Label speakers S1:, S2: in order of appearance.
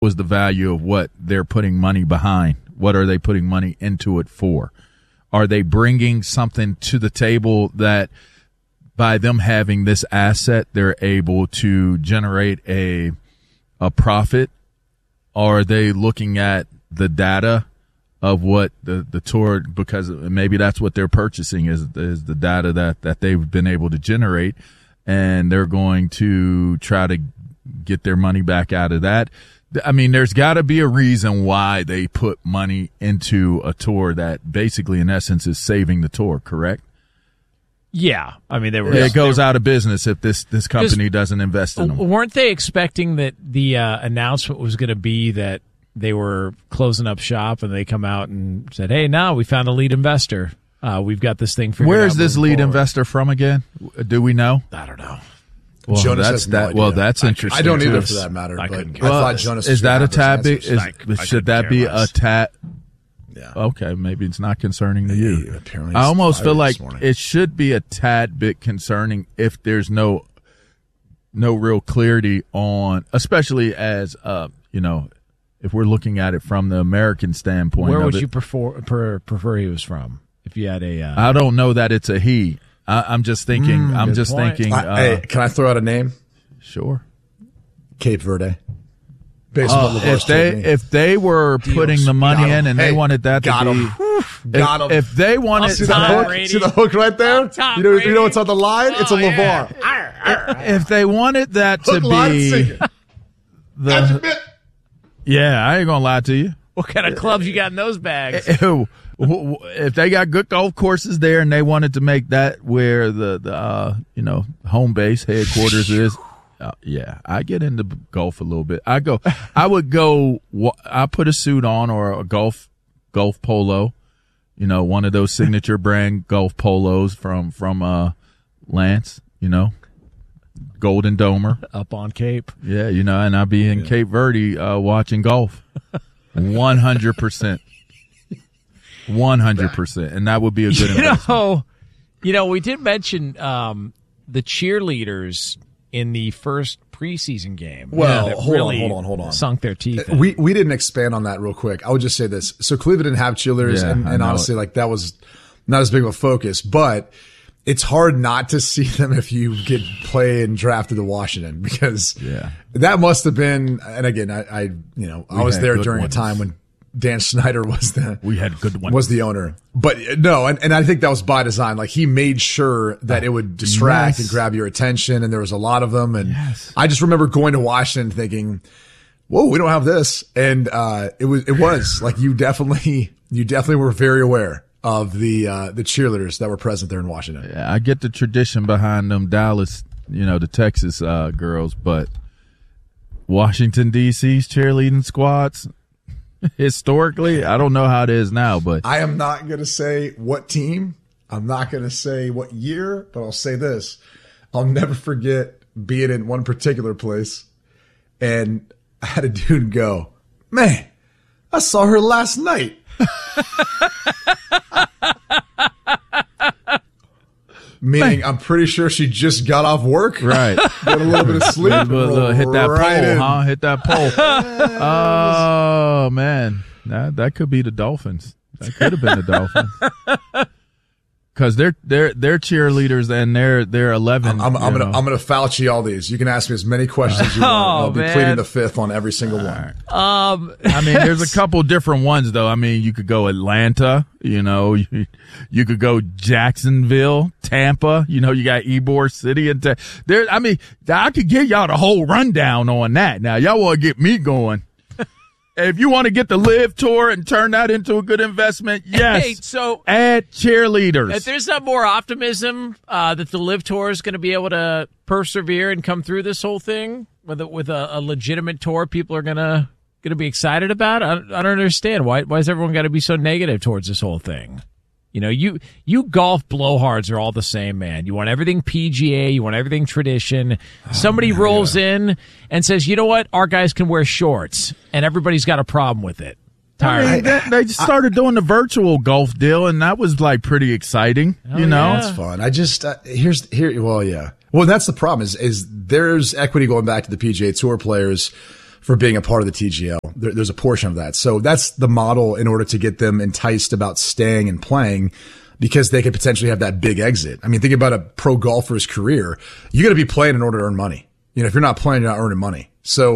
S1: was the value of what they're putting money behind? What are they putting money into it for? Are they bringing something to the table that by them having this asset, they're able to generate a profit? Or are they looking at the data of what the tour, because maybe that's what they're purchasing is the data that they've been able to generate, and they're going to try to get their money back out of that. I mean, there's got to be a reason why they put money into a tour that basically, in essence, is saving the tour, correct?
S2: Yeah. I mean,
S1: it goes out of business if this company doesn't invest in them.
S2: Weren't they expecting that the announcement was going to be that they were closing up shop, and they come out and said, hey, now we found a lead investor. We've got this thing figured out.
S1: Where is this lead investor from again? Do we know?
S2: I don't know.
S3: Well, Jonas has no idea.
S1: Well, that's interesting.
S3: I don't either, for that matter.
S2: I
S3: but
S2: thought
S3: Jonas
S1: is that a tad big? Should that be
S3: less.
S1: a tad?
S3: Yeah.
S1: Okay, maybe it's not concerning to you.
S3: Apparently
S1: I almost feel like
S3: morning.
S1: it should be a tad bit concerning if there's no real clarity on, especially as if we're looking at it from the American standpoint.
S2: Where would you prefer he was from? If you had a,
S1: I don't know that it's a he. I'm just thinking.
S3: Hey, can I throw out a name?
S1: Sure.
S3: Cape Verde. Based on what
S1: if they were putting the money in and they wanted that to be, if they wanted
S3: see the hook right there, you know what's on the line? It's a LeVar.
S1: If they wanted that to be yeah, I ain't gonna lie to you.
S2: What kind of clubs you got in those bags?
S1: If they got good golf courses there and they wanted to make that where the home base headquarters is, yeah, I get into golf a little bit. I put a suit on or a golf polo, one of those signature brand golf polos from Lance, Golden Domer
S2: up on Cape.
S1: Yeah, and I'll be in Cape Verde watching golf. 100%. 100%. And that would be a good investment.
S2: We did mention the cheerleaders in the first preseason game.
S3: Well, hold on.
S2: Sunk their teeth in.
S3: We didn't expand on that real quick. I would just say this. So Cleveland didn't have cheerleaders, and honestly, that was not as big of a focus, but it's hard not to see them if you get play and drafted to Washington, because that must have been, and again, I was there during a time when Dan Snyder was the owner. But no, and I think that was by design. Like, he made sure that it would distract and grab your attention, and there was a lot of them. And I just remember going to Washington thinking, whoa, we don't have this. And it was like you definitely were very aware of the cheerleaders that were present there in Washington.
S1: Yeah, I get the tradition behind them Dallas, the Texas girls, but Washington D.C.'s cheerleading squads, historically, I don't know how it is now, but
S3: I am not going to say what team. I'm not going to say what year, but I'll say this. I'll never forget being in one particular place, and I had a dude go, man, I saw her last night. Meaning, I'm pretty sure she just got off work.
S1: Right.
S3: Got a little bit of sleep.
S1: Hit that pole, huh? Hit that pole. Oh, man. That could be the Dolphins. That could have been the Dolphins. Because they're cheerleaders and they're 11.
S3: I'm gonna Fauci all these. You can ask me as many questions as you want. I'll be pleading the fifth on every single one.
S1: I mean, there's a couple different ones though. I mean, you could go Atlanta. You could go Jacksonville, Tampa. You got Ybor City and there. I mean, I could give y'all the whole rundown on that. Now, y'all want to get me going. If you want to get the Live Tour and turn that into a good investment, yes.
S2: Hey, so
S1: add cheerleaders.
S2: If there's not more optimism that the Live Tour is going to be able to persevere and come through this whole thing with a legitimate tour, people are going to be excited about. I don't understand why has everyone got to be so negative towards this whole thing? You golf blowhards are all the same, man. You want everything PGA. You want everything tradition. Somebody rolls in and says, you know what? Our guys can wear shorts, and everybody's got a problem with it.
S1: They started doing the virtual golf deal, and that was pretty exciting.
S3: It's fun. I just Well, that's the problem is there's equity going back to the PGA Tour players for being a part of the TGL. There's a portion of that. So that's the model in order to get them enticed about staying and playing, because they could potentially have that big exit. I mean, think about a pro golfer's career. You got to be playing in order to earn money. If you're not playing, you're not earning money. So